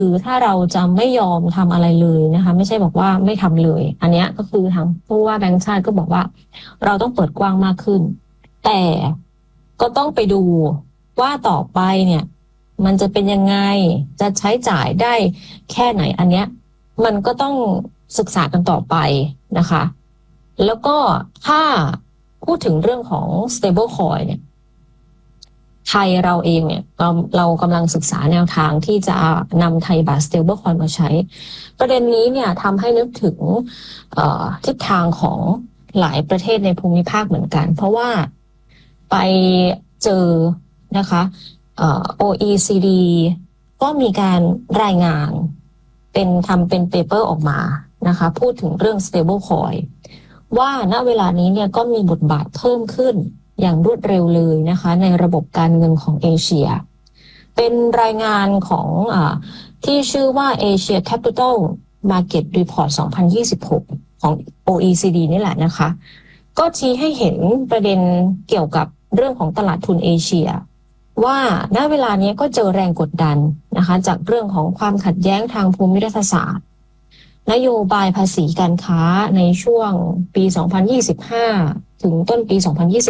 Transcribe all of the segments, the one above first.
คือถ้าเราจะไม่ยอมทำอะไรเลยนะคะไม่ใช่บอกว่าไม่ทำเลยอันนี้ก็คือทางผู้ว่าแบงก์ชาติก็บอกว่าเราต้องเปิดกว้างมากขึ้นแต่ก็ต้องไปดูว่าต่อไปเนี่ยมันจะเป็นยังไงจะใช้จ่ายได้แค่ไหนอันเนี้ยมันก็ต้องศึกษากันต่อไปนะคะแล้วก็ถ้าพูดถึงเรื่องของ stable coin เนี่ยไทยเราเองเนี่ยเรากำลังศึกษาแนวทางที่จะนำไทยบาท stable coin มาใช้ประเด็นนี้เนี่ยทำให้นึกถึงทิศทางของหลายประเทศในภูมิภาคเหมือนกันเพราะว่าไปเจอนะคะOECD ก็มีการรายงานทำเป็นเปเปอร์ออกมานะคะพูดถึงเรื่อง stable coin ว่าณเวลานี้เนี่ยก็มีบทบาทเพิ่มขึ้นอย่างรวดเร็วเลยนะคะในระบบการเงินของเอเชียเป็นรายงานของที่ชื่อว่า Asia Capital Market Report 2026 ของ OECD นี่แหละนะคะก็ชี้ให้เห็นประเด็นเกี่ยวกับเรื่องของตลาดทุนเอเชียว่าณเวลานี้ก็เจอแรงกดดันนะคะจากเรื่องของความขัดแย้งทางภูมิรัฐศาสตร์นโยบายภาษีการค้าในช่วงปี 2025 ถึงต้นปี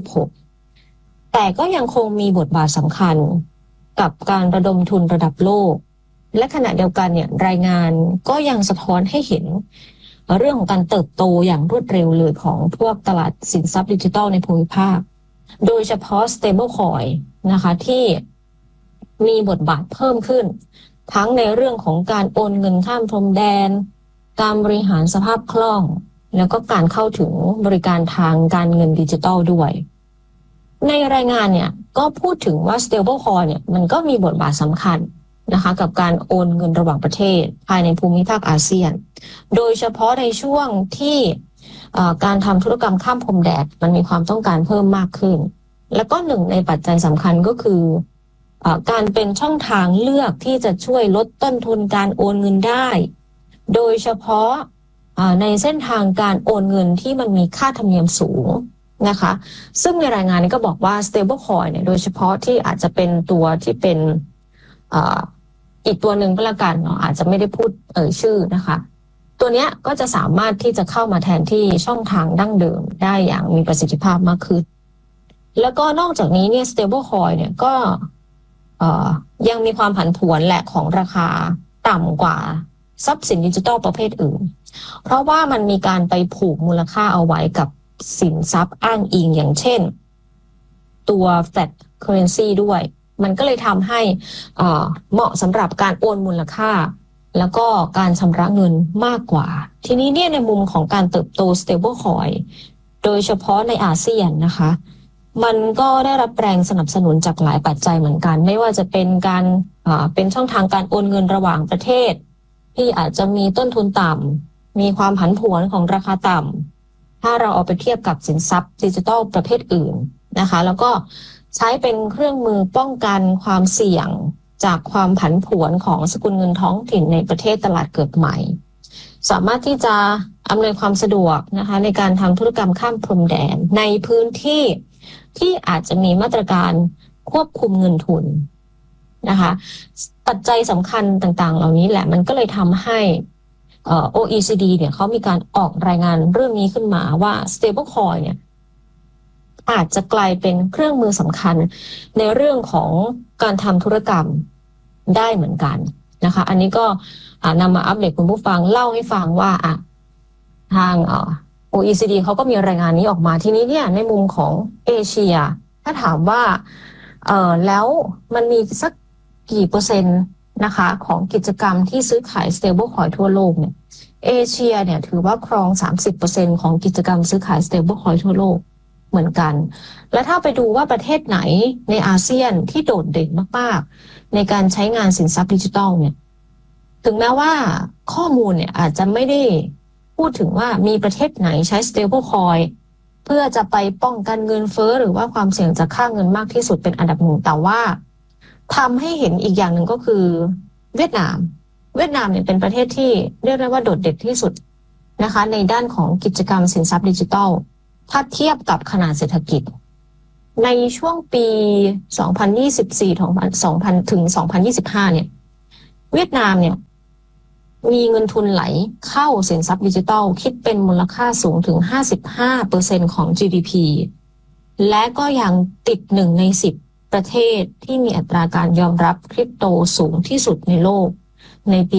2026 แต่ก็ยังคงมีบทบาทสำคัญกับการระดมทุนระดับโลกและขณะเดียวกันเนี่ยรายงานก็ยังสะท้อนให้เห็นเรื่องของการเติบโตอย่างรวดเร็วเลยของพวกตลาดสินทรัพย์ดิจิทัลในภูมิภาคโดยเฉพาะ stable coin นะคะที่มีบทบาทเพิ่มขึ้นทั้งในเรื่องของการโอนเงินข้ามพรมแดนการบริหารสภาพคล่องแล้วก็การเข้าถึงบริการทางการเงินดิจิทัลด้วยในรายงานเนี่ยก็พูดถึงว่า stable coin เนี่ยมันก็มีบทบาทสำคัญนะคะกับการโอนเงินระหว่างประเทศภายในภูมิภาคอาเซียนโดยเฉพาะในช่วงที่การทำธุรกรรมข้ามพรมแดนมันมีความต้องการเพิ่มมากขึ้นแล้วก็หนึ่งในปัจจัยสำคัญก็คือการเป็นช่องทางเลือกที่จะช่วยลดต้นทุนการโอนเงินได้โดยเฉพาะในเส้นทางการโอนเงินที่มันมีค่าธรรมเนียมสูงนะคะซึ่งในรายงานนี้ก็บอกว่า stable coin เนี่ยโดยเฉพาะที่อาจจะเป็นตัวที่เป็นอีกตัวหนึ่งก็แล้วกันเนาะอาจจะไม่ได้พูดชื่อนะคะตัวเนี้ยก็จะสามารถที่จะเข้ามาแทนที่ช่องทางดั้งเดิมได้อย่างมีประสิทธิภาพมากขึ้นแล้วก็นอกจากนี้เนี่ย stable coin เนี่ยก็ยังมีความผันผวนแหละของราคาต่ำกว่าทรัพย์สินดิจิทัลประเภทอื่นเพราะว่ามันมีการไปผูกมูลค่าเอาไว้กับสินทรัพย์อ้างอิงอย่างเช่นตัว flat currency ด้วยมันก็เลยทำให้เหมาะสำหรับการโอนมูลค่าแล้วก็การชำระเงินมากกว่าทีนี้เนี่ยในมุมของการเติบโต stable coin โดยเฉพาะในอาเซียนนะคะมันก็ได้รับแรงสนับสนุนจากหลายปัจจัยเหมือนกันไม่ว่าจะเป็นการเป็นช่องทางการโอนเงินระหว่างประเทศที่อาจจะมีต้นทุนต่ำมีความผันผวนของราคาต่ำถ้าเราเอาไปเทียบกับสินทรัพย์ดิจิทัลประเภทอื่นนะคะแล้วก็ใช้เป็นเครื่องมือป้องกันความเสี่ยงจากความผันผวนของสกุลเงินท้องถิ่นในประเทศตลาดเกิดใหม่สามารถที่จะอำนวยความสะดวกนะคะในการทำธุรกรรมข้ามพรมแดนในพื้นที่ที่อาจจะมีมาตรการควบคุมเงินทุนนะคะปัจจัยสำคัญต่างๆเหล่านี้แหละมันก็เลยทำให้OECD เนี่ยเขามีการออกรายงานเรื่องนี้ขึ้นมาว่า stable coin เนี่ยอาจจะกลายเป็นเครื่องมือสำคัญในเรื่องของการทำธุรกรรมได้เหมือนกันนะคะอันนี้ก็นำมาอัปเดตคุณผู้ฟังเล่าให้ฟังว่าทางOECD เขาก็มีรายงานนี้ออกมาทีนี้เนี่ยในมุมของเอเชียถ้าถามว่าแล้วมันมีสักกี่เปอร์เซ็นต์นะคะของกิจกรรมที่ซื้อขาย stable coin ทั่วโลกเนี่ยเอเชียเนี่ยถือว่าครอง 30% ของกิจกรรมซื้อขาย stable coin ทั่วโลกเหมือนกันและถ้าไปดูว่าประเทศไหนในอาเซียนที่โดดเด่นมากๆในการใช้งานสินทรัพย์ดิจิทัลเนี่ยถึงแม้ว่าข้อมูลเนี่ยอาจจะไม่ได้พูดถึงว่ามีประเทศไหนใช้ stable coin เพื่อจะไปป้องกันเงินเฟ้อหรือว่าความเสี่ยงจากค่าเงินมากที่สุดเป็นอันดับหนึ่งแต่ว่าทำให้เห็นอีกอย่างหนึ่งก็คือเวียดนามเนี่ยเป็นประเทศที่เรียกได้ว่าโดดเด่นที่สุดนะคะในด้านของกิจกรรมสินทรัพย์ดิจิทัลถ้าเทียบกับขนาดเศรษฐกิจในช่วงปี 2024 ถึง 2025 เนี่ยเวียดนามเนี่ยมีเงินทุนไหลเข้าสินทรัพย์ดิจิทัลคิดเป็นมูลค่าสูงถึง 55% ของ GDP และก็ยังติด1 ใน 10ประเทศที่มีอัตราการยอมรับคริปโตสูงที่สุดในโลกในปี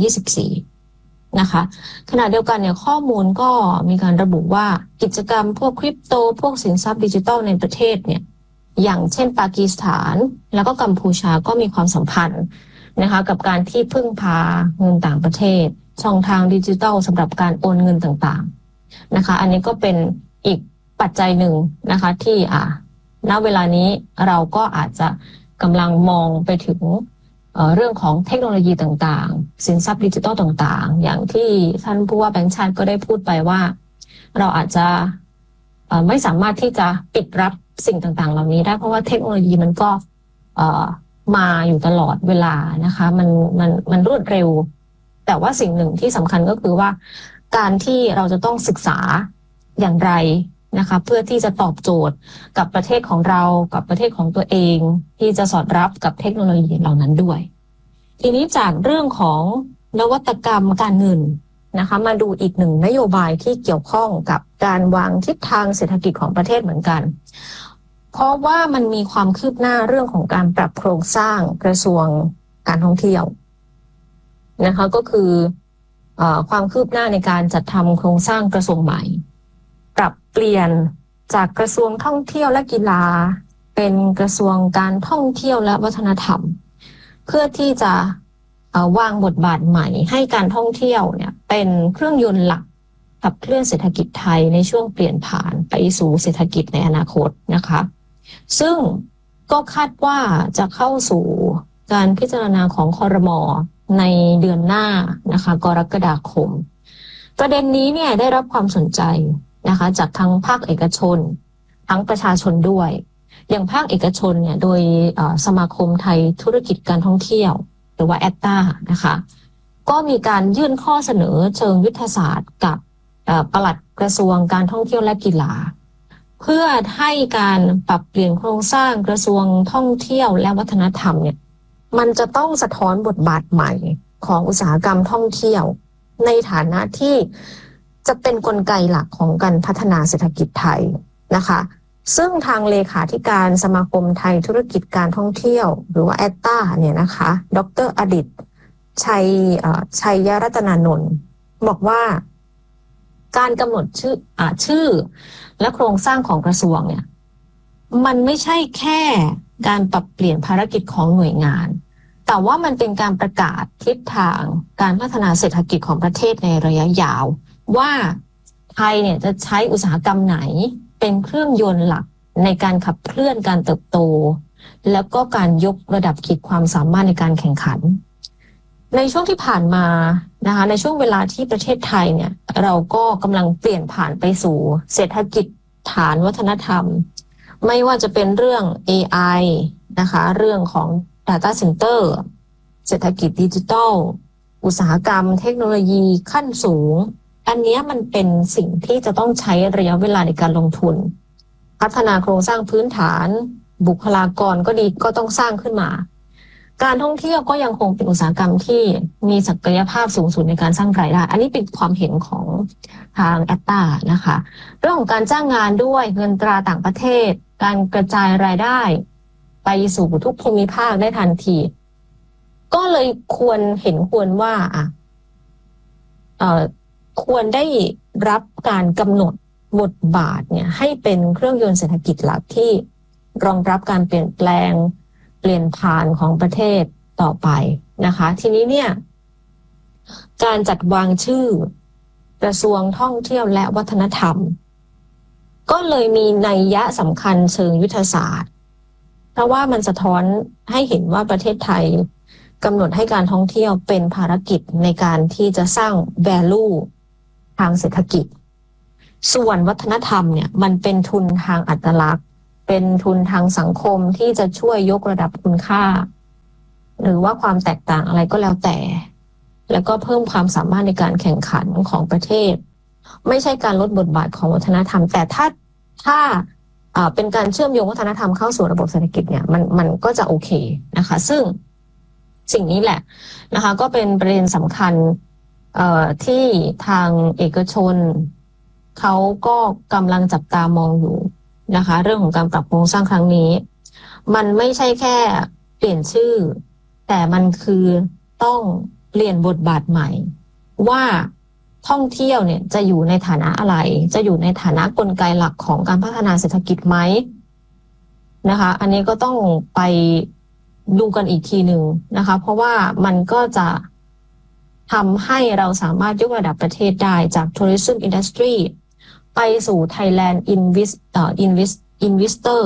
2024 นะคะขณะเดียวกันเนี่ยข้อมูลก็มีการระบุว่ากิจกรรมพวกคริปโตพวกสินทรัพย์ดิจิทัลในประเทศเนี่ยอย่างเช่นปากีสถานแล้วก็กัมพูชาก็มีความสัมพันธ์นะคะกับการที่พึ่งพาเงินต่างประเทศช่องทางดิจิทัลสำหรับการโอนเงินต่างๆนะคะอันนี้ก็เป็นอีกปัจจัยหนึ่งนะคะที่ณเวลานี้เราก็อาจจะกำลังมองไปถึงเรื่องของเทคโนโลยีต่างๆสินทรัพย์ดิจิทัลต่างๆอย่างที่ท่านผู้ว่าแบงก์ชาติก็ได้พูดไปว่าเราอาจจะไม่สามารถที่จะปิดรับสิ่งต่างๆเหล่านี้ได้เพราะว่าเทคโนโลยีมันก็มาอยู่ตลอดเวลานะคะมันรวดเร็วแต่ว่าสิ่งหนึ่งที่สำคัญก็คือว่าการที่เราจะต้องศึกษาอย่างไรนะคะเพื่อที่จะตอบโจทย์กับประเทศของเรากับประเทศของตัวเองที่จะสอดรับกับเทคโนโลยีเหล่านั้นด้วยทีนี้จากเรื่องของนวัตกรรมการเงินนะคะมาดูอีกหนึ่งนโยบายที่เกี่ยวข้องกับการวางทิศทางเศรษฐกิจของประเทศเหมือนกันเพราะว่ามันมีความคืบหน้าเรื่องของการปรับโครงสร้างกระทรวงการท่องเที่ยวนะคะก็คือความคืบหน้าในการจัดทำโครงสร้างกระทรวงใหม่ปรับเปลี่ยนจากกระทรวงท่องเที่ยวและกีฬาเป็นกระทรวงการท่องเที่ยวและวัฒนธรรมเพื่อที่จะวางบทบาทใหม่ให้การท่องเที่ยวเนี่ยเป็นเครื่องยนต์หลักขับเคลื่อนเศรษฐกิจไทยในช่วงเปลี่ยนผ่านไปสู่เศรษฐกิจในอนาคตนะคะซึ่งก็คาดว่าจะเข้าสู่การพิจารณาของครม.ในเดือนหน้านะคะกรกฎาคมประเด็นนี้เนี่ยได้รับความสนใจนะคะจากทั้งภาคเอกชนทั้งประชาชนด้วยอย่างภาคเอกชนเนี่ยโดยสมาคมไทยธุรกิจการท่องเที่ยวหรือว่าแอตตานะคะก็มีการยื่นข้อเสนอเชิงยุทธศาสตร์กับปลัดกระทรวงการท่องเที่ยวและกีฬาเพื่อให้การปรับเปลี่ยนโครงสร้างกระทรวงท่องเที่ยวและวัฒนธรรมเนี่ยมันจะต้องสะท้อนบทบาทใหม่ของอุตสาหกรรมท่องเที่ยวในฐานะที่จะเป็นกลไกหลักของการพัฒนาเศรษฐกิจไทยนะคะซึ่งทางเลขาธิการสมาคมไทยธุรกิจการท่องเที่ยวหรือว่าแอตตาเนี่ยนะคะดร.อดิษฐ์ชัยรัตนานนท์บอกว่าการกำหนดชื่อและโครงสร้างของกระทรวงเนี่ยมันไม่ใช่แค่การปรับเปลี่ยนภารกิจของหน่วยงานแต่ว่ามันเป็นการประกาศทิศทางการพัฒนาเศรษฐกิจของประเทศในระยะยาวว่าไทยเนี่ยจะใช้อุตสาหกรรมไหนเป็นเครื่องยนต์หลักในการขับเคลื่อนการเติบโตแล้วก็การยกระดับขีดความสามารถในการแข่งขันในช่วงที่ผ่านมานะคะในช่วงเวลาที่ประเทศไทยเนี่ยเราก็กำลังเปลี่ยนผ่านไปสู่เศรษฐกิจฐานวัฒนธรรมไม่ว่าจะเป็นเรื่อง AI นะคะเรื่องของ Data Center เศรษฐกิจดิจิทัลอุตสาหกรรมเทคโนโลยีขั้นสูงอันนี้มันเป็นสิ่งที่จะต้องใช้ระยะเวลาในการลงทุนพัฒนาโครงสร้างพื้นฐานบุคลากรก็ดีก็ต้องสร้างขึ้นมาการท่องเที่ยวก็ยังคงเป็นอุตสาหกรรมที่มีศักยภาพสูงสุดในการสร้างรายได้อันนี้เป็นความเห็นของทางแอตตานะคะเรื่องของการจ้างงานด้วยเงินตราต่างประเทศการกระจายรายได้ไปสู่ทุกภูมิภาคได้ทันทีก็เลยควรว่าควรได้รับการกำหนดบทบาทเนี่ยให้เป็นเครื่องยนต์เศรษฐกิจหลักที่รองรับการเปลี่ยนแปลงเปลี่ยนผ่านของประเทศต่อไปนะคะทีนี้เนี่ยการจัดวางชื่อกระทรวงท่องเที่ยวและวัฒนธรรมก็เลยมีนัยยะสำคัญเชิงยุทธศาสตร์เพราะว่ามันสะท้อนให้เห็นว่าประเทศไทยกำหนดให้การท่องเที่ยวเป็นภารกิจในการที่จะสร้าง value ทางเศรษฐกิจส่วนวัฒนธรรมเนี่ยมันเป็นทุนทางอัตลักษณ์เป็นทุนทางสังคมที่จะช่วยยกระดับคุณค่าหรือว่าความแตกต่างอะไรก็แล้วแต่แล้วก็เพิ่มความสามารถในการแข่งขันของประเทศไม่ใช่การลดบทบาทของวัฒนธรรมแต่ถ้าเป็นการเชื่อมโยงวัฒนธรรมเข้าสู่ระบบเศรษฐกิจเนี่ยมันก็จะโอเคนะคะซึ่งสิ่งนี้แหละนะคะก็เป็นประเด็นสำคัญที่ทางเอกชนเขาก็กำลังจับตามองอยู่นะคะเรื่องของการปรับโครงสร้างครั้งนี้มันไม่ใช่แค่เปลี่ยนชื่อแต่มันคือต้องเปลี่ยนบทบาทใหม่ว่าท่องเที่ยวเนี่ยจะอยู่ในฐานะอะไรจะอยู่ในฐานะกลไกหลักของการพัฒนาเศรษฐกิจไหมนะคะอันนี้ก็ต้องไปดูกันอีกทีหนึ่งนะคะเพราะว่ามันก็จะทำให้เราสามารถยกระดับประเทศได้จาก Tourism Industry ไปสู่ Thailand Investor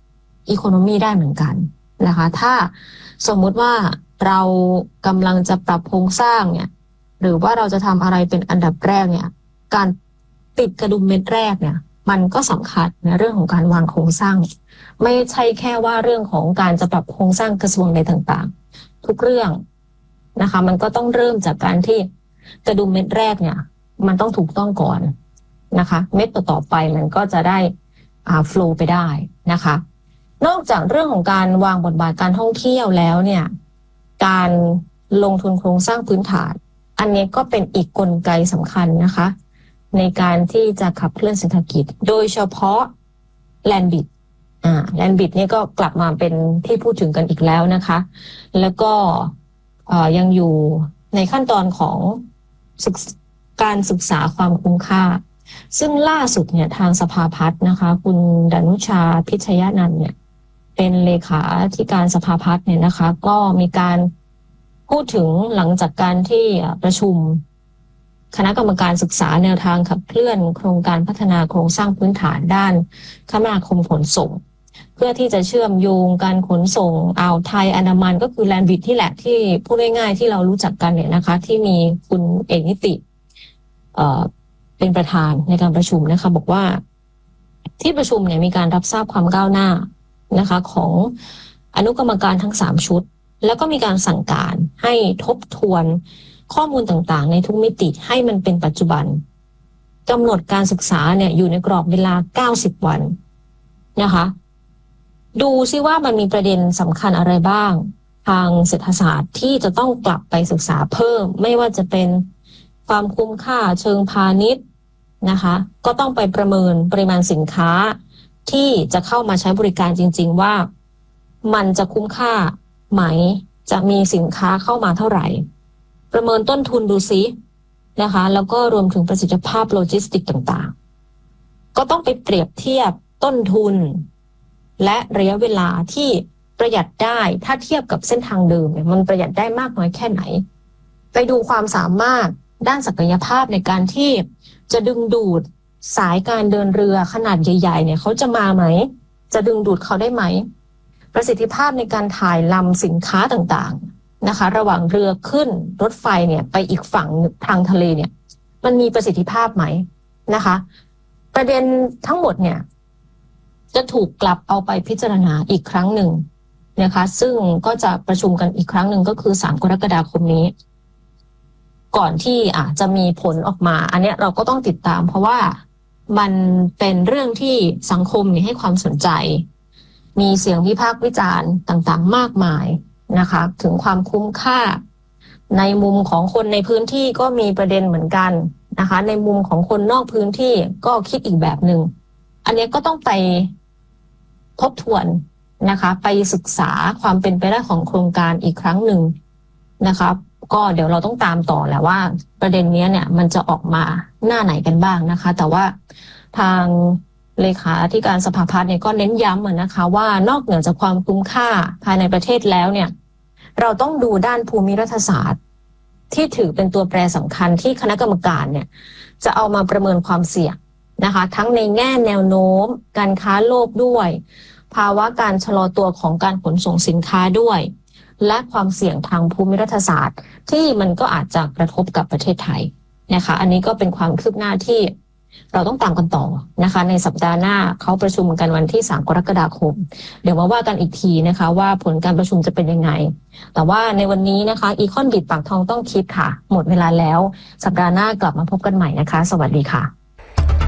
Economy ได้เหมือนกันนะคะถ้าสมมุติว่าเรากำลังจะปรับโครงสร้างเนี่ยหรือว่าเราจะทำอะไรเป็นอันดับแรกเนี่ยการติดกระดุมเม็ดแรกเนี่ยมันก็สำคัญในเรื่องของการวางโครงสร้างไม่ใช่แค่ว่าเรื่องของการจะปรับโครงสร้างกระทรวงใดต่างๆทุกเรื่องนะคะมันก็ต้องเริ่มจากการที่กระดุมเม็ดแรกเนี่ยมันต้องถูกต้องก่อนนะคะเม็ดต่อไปมันก็จะได้flow ไปได้นะคะนอกจากเรื่องของการวางบทบาทการท่องเที่ยวแล้วเนี่ยการลงทุนโครงสร้างพื้นฐานอันนี้ก็เป็นอีกกลไกสำคัญนะคะในการที่จะขับเคลื่อนเศรษฐกิจโดยเฉพาะแลนด์บิดแลนด์บิดนี่ก็กลับมาเป็นที่พูดถึงกันอีกแล้วนะคะแล้วก็ยังอยู่ในขั้นตอนของการศึกษาความคุ้มค่าซึ่งล่าสุดเนี่ยทางสภาพัฒน์นะคะคุณดนุชาพิชยนันท์เนี่ยเป็นเลขาธิการสภาพัฒน์เนี่ยนะคะก็มีการพูดถึงหลังจากการที่ประชุมคณะกรรมการศึกษาแนวทางขับเคลื่อนโครงการพัฒนาโครงสร้างพื้นฐานด้านคมนาคมขนส่งเพื่อที่จะเชื่อมโยงการขนส่งอ่าวไทยอันดามันก็คือแลนด์บริดจ์ที่แหละที่พูดง่ายๆที่เรารู้จักกันเนี่ยนะคะที่มีคุณเอกนิติเป็นประธานในการประชุมนะคะบอกว่าที่ประชุมเนี่ยมีการรับทราบความก้าวหน้านะคะของอนุกรรมการทั้ง3ชุดแล้วก็มีการสั่งการให้ทบทวนข้อมูลต่างๆในทุกมิติให้มันเป็นปัจจุบันกำหนดการศึกษาเนี่ยอยู่ในกรอบเวลา90วันนะคะดูซิว่ามันมีประเด็นสำคัญอะไรบ้างทางเศรษฐศาสตร์ที่จะต้องกลับไปศึกษาเพิ่มไม่ว่าจะเป็นความคุ้มค่าเชิงพาณิชย์นะคะก็ต้องไปประเมินปริมาณสินค้าที่จะเข้ามาใช้บริการจริงๆว่ามันจะคุ้มค่าไหมจะมีสินค้าเข้ามาเท่าไหร่ประเมินต้นทุนดูซินะคะแล้วก็รวมถึงประสิทธิภาพโลจิสติกต่างๆก็ต้องไปเปรียบเทียบต้นทุนและระยะเวลาที่ประหยัดได้ถ้าเทียบกับเส้นทางเดิมเนี่ยมันประหยัดได้มากน้อยแค่ไหนไปดูความสามารถด้านศักยภาพในการที่จะดึงดูดสายการเดินเรือขนาดใหญ่ๆเนี่ยเขาจะมาไหมจะดึงดูดเขาได้ไหมประสิทธิภาพในการถ่ายลำสินค้าต่างๆนะคะระหว่างเรือขึ้นรถไฟเนี่ยไปอีกฝั่งทางทะเลเนี่ยมันมีประสิทธิภาพไหมนะคะประเด็นทั้งหมดเนี่ยจะถูกกลับเอาไปพิจารณาอีกครั้งหนึ่งนะคะซึ่งก็จะประชุมกันอีกครั้งหนึ่งก็คือ3 กรกฎาคมนี้ก่อนที่จะมีผลออกมาอันนี้เราก็ต้องติดตามเพราะว่ามันเป็นเรื่องที่สังคมให้ความสนใจมีเสียงวิพากษ์วิจารณ์ต่างๆมากมายนะคะถึงความคุ้มค่าในมุมของคนในพื้นที่ก็มีประเด็นเหมือนกันนะคะในมุมของคนนอกพื้นที่ก็คิดอีกแบบหนึ่งอันนี้ก็ต้องไปทบทวนนะคะไปศึกษาความเป็นไปได้ของโครงการอีกครั้งหนึ่งนะคะก็เดี๋ยวเราต้องตามต่อแหละว่าประเด็นนี้เนี่ยมันจะออกมาหน้าไหนกันบ้างนะคะแต่ว่าทางเลขาธิการสภาพัฒน์เนี่ยก็เน้นย้ำนะคะว่านอกเหนือจากความคุ้มค่าภายในประเทศแล้วเนี่ยเราต้องดูด้านภูมิรัฐศาสตร์ที่ถือเป็นตัวแปรสำคัญที่คณะกรรมการเนี่ยจะเอามาประเมินความเสี่ยงนะคะทั้งในแง่แนวโน้มการค้าโลกด้วยภาวะการชะลอตัวของการขนส่งสินค้าด้วยและความเสี่ยงทางภูมิรัฐศาสตร์ที่มันก็อาจจะกระทบกับประเทศไทยนะคะอันนี้ก็เป็นความคืบหน้าที่เราต้องตามกันต่อนะคะในสัปดาห์หน้าเขาประชุมกันวันที่3 กรกฎาคมเดี๋ยวมาว่ากันอีกทีนะคะว่าผลการประชุมจะเป็นยังไงแต่ว่าในวันนี้นะคะอีคอนบิดปากทองต้องคิดค่ะหมดเวลาแล้วสัปดาห์หน้ากลับมาพบกันใหม่นะคะสวัสดีค่ะ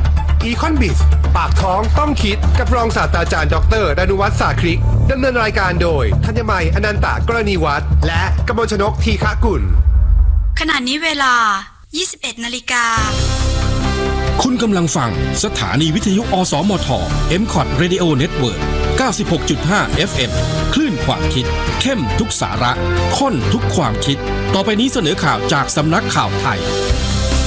Econ-Biz ปากท้องต้องคิดกับรองศาสตราจารย์ดร.ดนุวัฒน์สาคริกดำเนินรายการโดยธัญมัยอนันตกรณีวัฒน์และกมลชนกทีฆกุลขณะนี้เวลา 21 นาฬิกาคุณกำลังฟังสถานีวิทยุอสมท MCOT Radio Network 96.5 FM คลื่นความคิดเข้มทุกสาระข้นทุกความคิดต่อไปนี้เสนอข่าวจากสำนักข่าวไทย